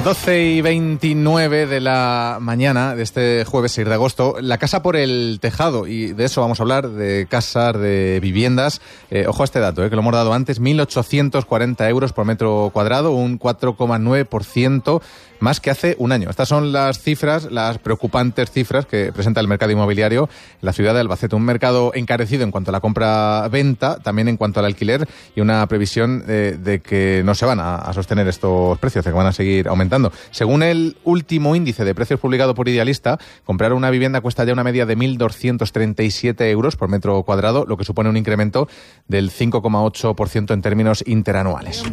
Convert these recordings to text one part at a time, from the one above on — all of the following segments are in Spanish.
12:29 de la mañana de este jueves 6 de agosto. La casa por el tejado, y de eso vamos a hablar, de casas, de viviendas. Ojo a este dato, que lo hemos dado antes, 1.840 euros por metro cuadrado, un 4,9% más que hace un año. Estas son las cifras, las preocupantes cifras que presenta el mercado inmobiliario en la ciudad de Albacete. Un mercado encarecido en cuanto a la compra-venta, también en cuanto al alquiler, y una previsión de que no se van a sostener estos precios, de que van a seguir aumentando. Según el último índice de precios publicado por Idealista, comprar una vivienda cuesta ya una media de 1.237 euros por metro cuadrado, lo que supone un incremento del 5,8% en términos interanuales.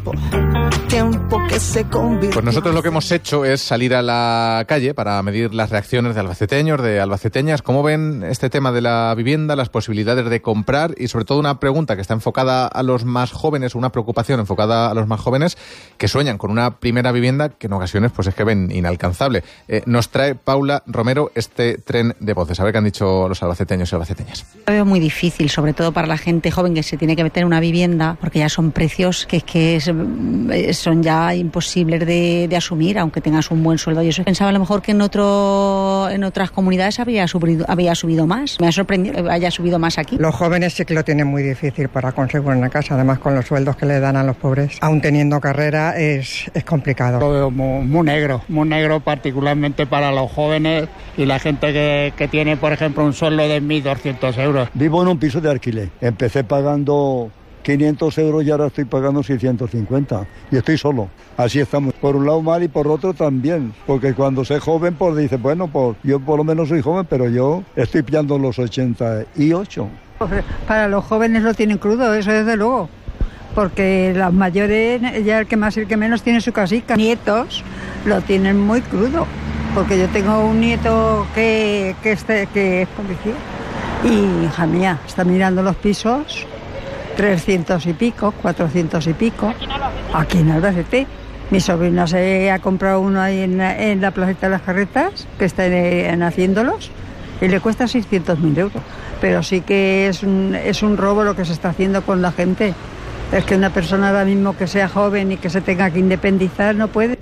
Pues nosotros lo que hemos hecho es salir a la calle para medir las reacciones de albaceteños, de albaceteñas. ¿Cómo ven este tema de la vivienda, las posibilidades de comprar y sobre todo una pregunta que está enfocada a los más jóvenes, una preocupación enfocada a los más jóvenes que sueñan con una primera vivienda que en ocasiones pues es que ven inalcanzable? Nos trae Paula Romero este tren de voces. A ver qué han dicho los albaceteños y albaceteñas. Lo veo muy difícil, sobre todo para la gente joven que se tiene que meter en una vivienda, porque ya son precios que son ya imposibles de asumir, aunque tengas un buen sueldo. Yo pensaba a lo mejor que en otras comunidades había subido más. Me ha sorprendido que haya subido más aquí. Los jóvenes sí que lo tienen muy difícil para conseguir una casa, además con los sueldos que le dan a los pobres. Aún teniendo carrera es complicado. Lo veo muy negro particularmente para los jóvenes y la gente que tiene, por ejemplo, un sueldo de 1.200 euros. Vivo en un piso de alquiler. Empecé pagando 500 euros y ahora estoy pagando 650 y estoy solo. Así estamos. Por un lado mal y por otro también, porque cuando sé joven pues dice, bueno, pues yo por lo menos soy joven, pero yo estoy pillando los 88. Para los jóvenes lo tienen crudo, eso desde luego, porque las mayores, ya el que más y el que menos tiene su casica. Nietos lo tienen muy crudo, porque yo tengo un nieto que es policía y, hija mía, está mirando los pisos 300 y pico, 400 y pico, aquí en Albacete. Mi sobrina se ha comprado uno ahí en la placeta de las Carretas, que están haciéndolos, y le cuesta 600.000 euros. Pero sí que es un robo lo que se está haciendo con la gente. Es que una persona ahora mismo que sea joven y que se tenga que independizar no puede.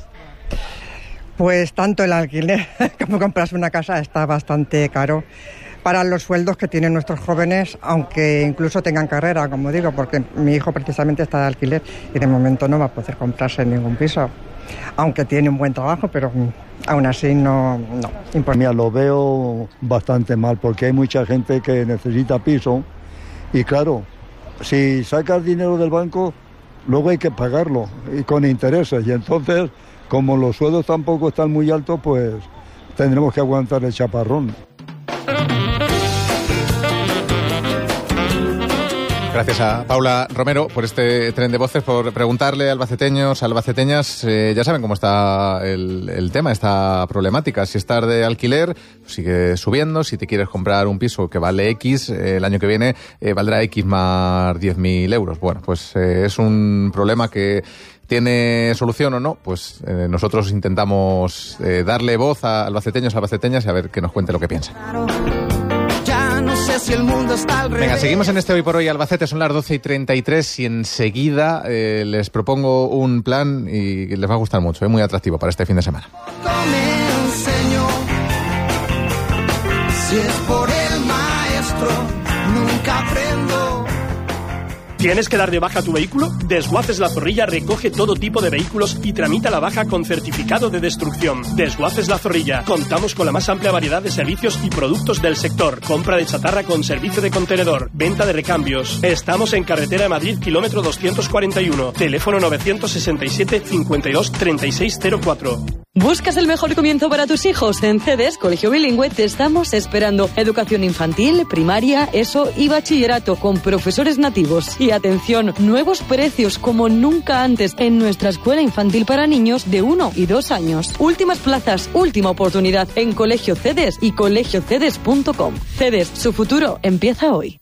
Pues tanto el alquiler como comprarse una casa está bastante caro para los sueldos que tienen nuestros jóvenes, aunque incluso tengan carrera, como digo, porque mi hijo precisamente está de alquiler y de momento no va a poder comprarse ningún piso, aunque tiene un buen trabajo, pero aún así no. Mira, lo veo bastante mal porque hay mucha gente que necesita piso y claro, si sacas dinero del banco, luego hay que pagarlo y con intereses, y entonces, como los sueldos tampoco están muy altos, pues tendremos que aguantar el chaparrón. Gracias a Paula Romero por este tren de voces, por preguntarle a albaceteños, albaceteñas. Ya saben cómo está el tema, esta problemática. Si estás de alquiler, sigue subiendo. Si te quieres comprar un piso que vale X, el año que viene valdrá X más 10.000 euros. Bueno, pues es un problema que ¿tiene solución o no? Pues nosotros intentamos darle voz a albaceteños, albaceteñas y a ver que nos cuente lo que piensan. Si el mundo está al revés. Venga, seguimos en este Hoy por Hoy Albacete, son las 12:33 y enseguida les propongo un plan y les va a gustar mucho, es muy atractivo para este fin de semana. Me enseño, si es por el maestro, nunca aprendo. ¿Tienes que dar de baja tu vehículo? Desguaces La Zorrilla recoge todo tipo de vehículos y tramita la baja con certificado de destrucción. Desguaces La Zorrilla. Contamos con la más amplia variedad de servicios y productos del sector. Compra de chatarra con servicio de contenedor. Venta de recambios. Estamos en Carretera de Madrid, kilómetro 241. Teléfono 967 52 3604. ¿Buscas el mejor comienzo para tus hijos? En CEDES, Colegio Bilingüe, te estamos esperando. Educación infantil, primaria, ESO y bachillerato con profesores nativos. Y atención, nuevos precios como nunca antes en nuestra escuela infantil para niños de 1 y 2 años. Últimas plazas, última oportunidad en Colegio CEDES y colegiocedes.com. CEDES, su futuro empieza hoy.